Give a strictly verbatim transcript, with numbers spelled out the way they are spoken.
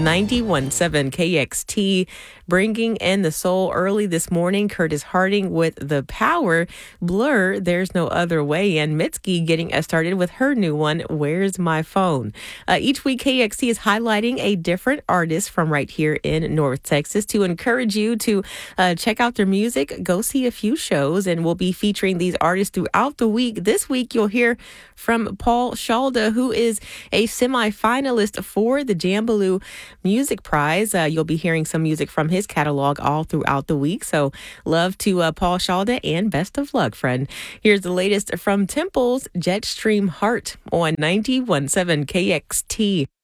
ninety-one point seven K X T, bringing in the soul early this morning. Curtis Harding with The Power. Blur, There's No Other Way. And Mitski getting us started with her new one, Where's My Phone? Uh, each week, K X T is highlighting a different artist from right here in North Texas to encourage you to uh, check out their music, go see a few shows, and we'll be featuring these artists throughout the week. This week, you'll hear from Paul Shalda, who is a semi-finalist for the Jambaloo Music Prize. Uh, you'll be hearing some music from his catalog all throughout the week. So love to uh, Paul Shalda, and best of luck, friend. Here's the latest from Temple's Jetstream Heart on ninety-one point seven K X T.